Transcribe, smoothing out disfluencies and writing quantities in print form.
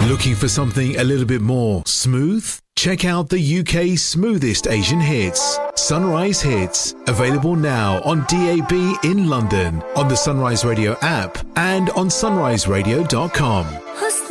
Looking for something a little bit more smooth? Check out the UK's smoothest Asian hits, Sunrise Hits, available now on DAB in London, on the Sunrise Radio app and on sunriseradio.com.